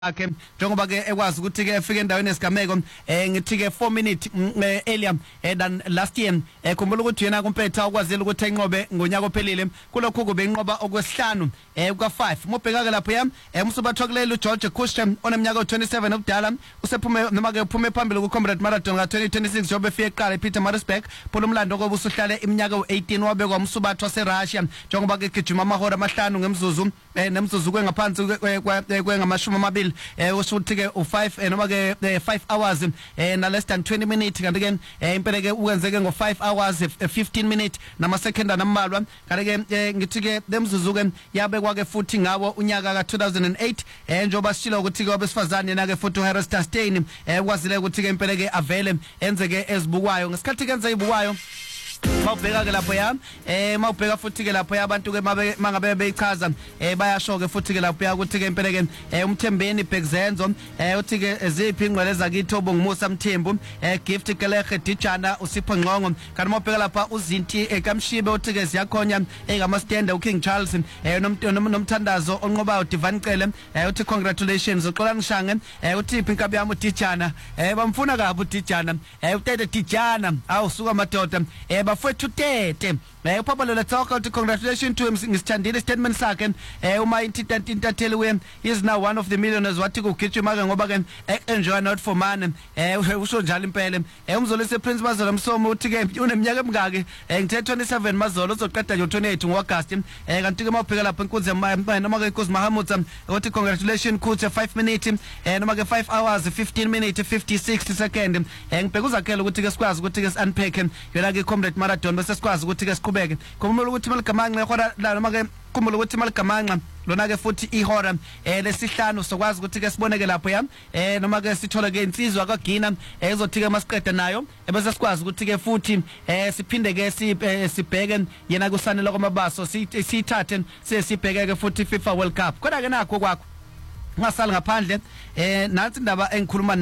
akhe njengoba ke ekwazi ukuthi ke efike endaweni esigameko ngithi ke 4 minutes earlier than last year khumbula ukuthi yena kumpetha ukwazile ukuthi enqobe ngonyaka ophelile kulokho kube inqoba okwesihlanu kwa5 mobheka ke lapho yami umsubatho kulela uGeorge Kushtem oneminyaka o27 obudala usephume noma ke uphume phambili ku Comrade Marathon ka 2026 jobe efike eqala ePeter Maritzburg pholo umlando kobe usuhlale iminyaka u18 wabekwa umsubatho waseRussia njengoba ke gijima amahora amahlanu ngemzuzu nemzuzu kwengaphansi kwengamashumi amabili usuthi ke u5 noma ke 5 hours na less than 20 minutes kanti ke impela ke ukwenzeke ngo5 hours 15 minutes nama second nambalwa kanti ke ngithi ke lemzuzu ke yabekwa ke futhi ngawo unyaka ka 2008 njoba sishilo ukuthi ke abesifazane yena ke futhi uHarris Stein kwazile ukuthi ke impela ke avele enzeke ezibukwayo ngesikhathi ke enze ibukwayo mawubheka ke lapho yami mawubheka futhi ke lapho abantu ke mangabe beyichaza bayasho ke futhi ke lapho ukuthi ke impela ke umthembeni Bhekzenzo uthi ke eziphi ingqwele zakithi obongumusa Mthembu Gift Kelehe Dijana uSipho Ngqongo kanti mawubheka lapha uZinti eKamshibe uthi ke siyakhonya ngama stand uKing Charles nomthandazo onqobayo Divine Cele uthi congratulations uxola ngishange uthi inkabi yami uDijana bamfuna kabi uDijana utete Dijana awusuka madoda bafethu tete upapa let's talk out congratulations to him ngisithandile statement sakhe uma intatheli we is now one of the millionaires wathi kugijima ke ngoba ke enjoy not for money usho njalo impela umzolise Prince Mazolo Msomo uthi ke uneminyaka emingaki ngithe 27 Mazolo uzoqeda nje 28 ngoAugust kanti ke mawubheka lapha inkunzi noma ke inkunzi Mahamud uthi congratulations kuthi 5 minutes noma ke 5 hours 15 minutes 56 seconds ngibheka uzakhela ukuthi ke sikwazi ukuthi ke unpack yona ke Comrade Marathon bese sikwazi ukuthi ke siqhubeke kumele ukuthi maligamanqa ehora la noma ke kumele ukuthi maligamanqa lona ke futhi ihora lesihlanu sokwazi ukuthi ke siboneke lapho yami noma ke sithole ke insizwa kaGina ezothi ke masiqeda nayo bese sikwazi ukuthi ke futhi siphinde ke sibheke yena kusanele kwamabaso sithathe sibheke ke futhi FIFA World Cup kodwa ke nakho kwakho ngasali ngaphandle nansi indaba engikhuluma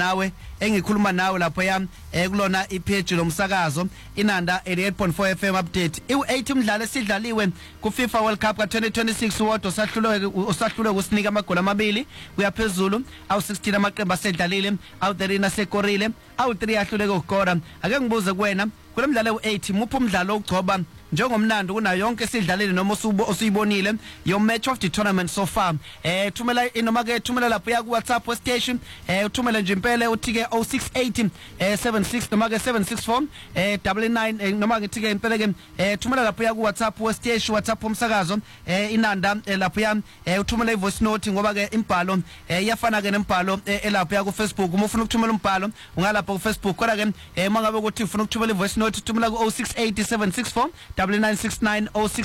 nawe lapho yami kulona ipage lomsakazo inanda 88.4 FM update i8 umdlalo esidlaliwe ku FIFA World Cup ka 2026 wodwa usahlulwe kusinika amagoli amabili kuyaphezulu awu16 amaqembu asedlalile awu3 asekorile awu3 ahluleke ukukora ake ngibuze kuwena kulemdlalo u8 muphi umdlalo ogcoba njengomnando kuna yonke sidlalile noma osuyibonile your match of the tournament so far thumela inoma ke thumela lapho ya ku WhatsApp station uthumela nje impela uthi ke 068 76 noma ke 764 99 noma ngithi ke impela ke thumela lapho ya ku WhatsApp station WhatsApp umsakazo inanda lapho ya uthumela ivoice note ngoba ke imbhalo iyafana ke nembhalo elapho ya ku Facebook uma ufuna ukuthumela umbhalo ungalapha ku Facebook kodwa ke mangabe ukuthi ufuna ukuthumela ivoice note thumela ku 068 764 9969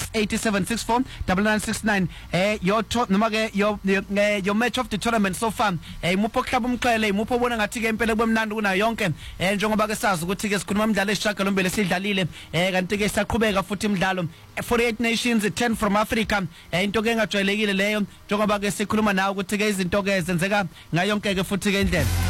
068 764 9969 noma ke your match of the tournament so far mupho kuhlaba umqhele mupho ubona ngathi ke impela kwemnandi kuna yonke njengoba ke sazi ukuthi ke sikhuluma imidlalo esishagalombele sidlalile kanti ke saqhubeka futhi imidlalo 48 nations 10 from Africa into ke engajwayelekile leyo njengoba ke sikhuluma nawe ukuthi ke izinto ke zenzeka ngayonke ke futhi ke indlela